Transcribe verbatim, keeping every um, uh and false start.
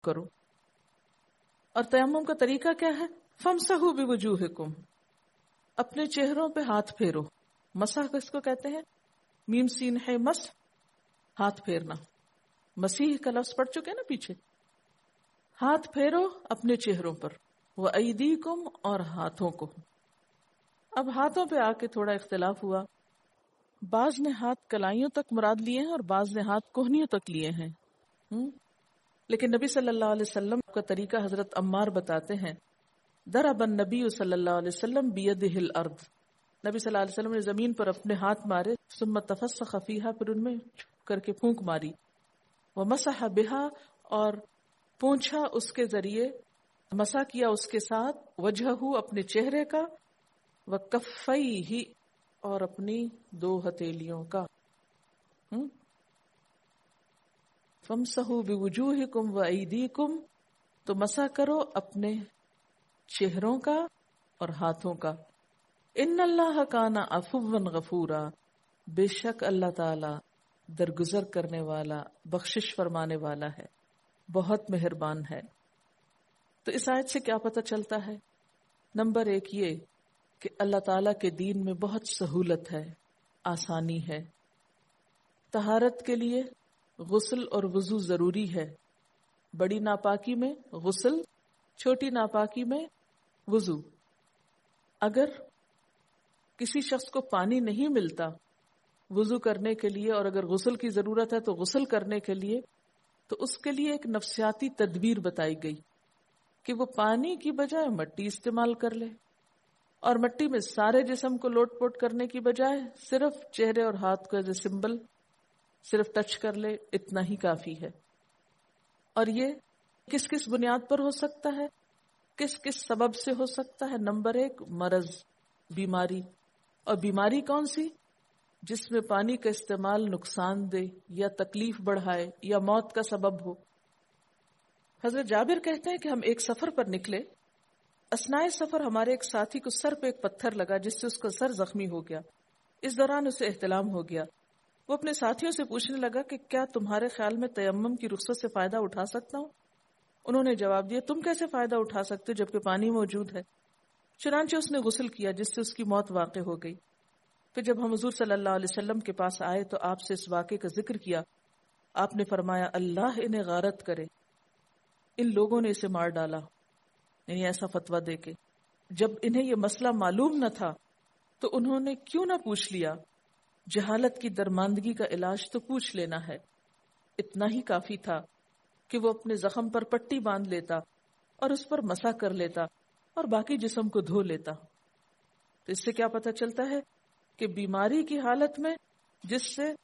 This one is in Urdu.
کرو. اور تیمم کا طریقہ کیا ہے؟ فامسحوا بوجوہکم، اپنے چہروں پہ ہاتھ پھیرو. مسح کس کو کہتے ہیں؟ میم سین ہے مس، ہاتھ پھیرنا. مسیح کا لفظ پڑھ چکے نا پیچھے. ہاتھ پھیرو اپنے چہروں پر. وَأَيْدِيكُمْ، اور ہاتھوں کو. اب ہاتھوں پہ آ کے تھوڑا اختلاف ہوا. بعض نے ہاتھ کلائیوں تک مراد لیے ہیں اور بعض نے ہاتھ کوہنیوں تک لیے ہیں. ہم؟ لیکن نبی صلی اللہ علیہ وسلم کا طریقہ حضرت عمار بتاتے ہیں. ضرب النبی صلی اللہ علیہ وسلم بیدہ الارض، نبی صلی اللہ علیہ وسلم نے زمین پر اپنے ہاتھ مارے. ثم تفسخ فیہا، پھر ان میں کر کے پھونک ماری. ومسح بہا، اور پونچھا اس کے ذریعے، مسح کیا اس کے ساتھ. وجہہ، اپنے چہرے کا. وکفیہ، اور اپنی دو ہتھیلیوں کا. فامسحوا بوجوہکم وایدیکم، تو مسح کرو اپنے چہروں کا اور ہاتھوں کا. ان اللہ کان عفوا غفورا، بے شک اللہ تعالی درگزر کرنے والا، بخشش فرمانے والا ہے، بہت مہربان ہے. تو اس آیت سے کیا پتہ چلتا ہے؟ نمبر ایک یہ کہ اللہ تعالیٰ کے دین میں بہت سہولت ہے، آسانی ہے. طہارت کے لیے غسل اور وضو ضروری ہے. بڑی ناپاکی میں غسل، چھوٹی ناپاکی میں وضو. اگر کسی شخص کو پانی نہیں ملتا وضو کرنے کے لیے اور اگر غسل کی ضرورت ہے تو غسل کرنے کے لیے، تو اس کے لیے ایک نفسیاتی تدبیر بتائی گئی کہ وہ پانی کی بجائے مٹی استعمال کر لے، اور مٹی میں سارے جسم کو لوٹ پوٹ کرنے کی بجائے صرف چہرے اور ہاتھ کا جو سمبل صرف ٹچ کر لے، اتنا ہی کافی ہے. اور یہ کس کس بنیاد پر ہو سکتا ہے، کس کس سبب سے ہو سکتا ہے؟ نمبر ایک مرض، بیماری. اور بیماری کون سی؟ جس میں پانی کا استعمال نقصان دے یا تکلیف بڑھائے یا موت کا سبب ہو. حضرت جابر کہتے ہیں کہ ہم ایک سفر پر نکلے. اثناء سفر ہمارے ایک ساتھی کو سر پہ ایک پتھر لگا جس سے اس کا سر زخمی ہو گیا. اس دوران اسے احتلام ہو گیا. وہ اپنے ساتھیوں سے پوچھنے لگا کہ کیا تمہارے خیال میں تیمم کی رخصت سے فائدہ اٹھا سکتا ہوں؟ انہوں نے جواب دیا، تم کیسے فائدہ اٹھا سکتے ہو جبکہ پانی موجود ہے؟ چنانچہ اس نے غسل کیا جس سے اس کی موت واقع ہو گئی. پھر جب ہم حضور صلی اللہ علیہ وسلم کے پاس آئے تو آپ سے اس واقعے کا ذکر کیا. آپ نے فرمایا، اللہ انہیں غارت کرے، ان لوگوں نے اسے مار ڈالا. یعنی ایسا فتویٰ دے کے جب انہیں یہ مسئلہ معلوم نہ تھا تو انہوں نے کیوں نہ پوچھ لیا؟ جہالت کی درماندگی کا علاج تو پوچھ لینا ہے. اتنا ہی کافی تھا کہ وہ اپنے زخم پر پٹی باندھ لیتا اور اس پر مسح کر لیتا اور باقی جسم کو دھو لیتا. تو اس سے کیا پتہ چلتا ہے کہ بیماری کی حالت میں جس سے